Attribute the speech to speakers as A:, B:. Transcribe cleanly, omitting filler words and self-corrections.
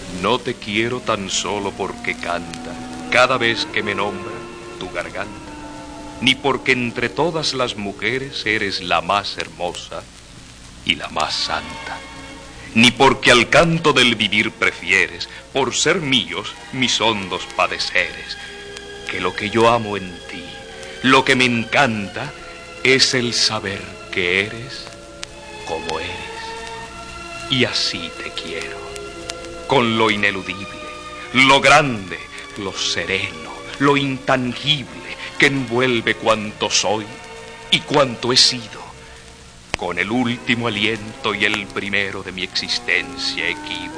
A: No te quiero tan solo porque canta cada vez que me nombra tu garganta, ni porque entre todas las mujeres eres la más hermosa y la más santa, ni porque al canto del vivir prefieres, por ser míos, mis hondos padeceres, que lo que yo amo en ti, lo que me encanta, es el saber que eres como eres. Y así te quiero, con lo ineludible, lo grande, lo sereno, lo intangible que envuelve cuanto soy y cuanto he sido, con el último aliento y el primero de mi existencia equívoca.